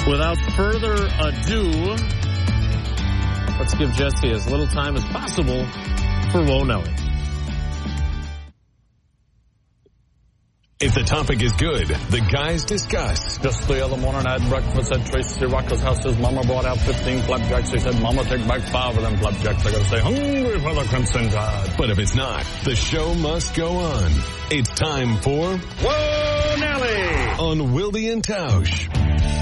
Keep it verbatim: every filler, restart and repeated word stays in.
Without further ado, let's give Jesse as little time as possible for Whoa Nelly. If the topic is good, the guys discuss. Just the other morning I had breakfast at Tracy Rocker's house. His mama brought out fifteen flapjacks. He said, Mama, take back five of them flapjacks. I gotta stay hungry for the Crimson Tide. But if it's not, the show must go on. It's time for Whoa Nelly on Wilde and Tausch.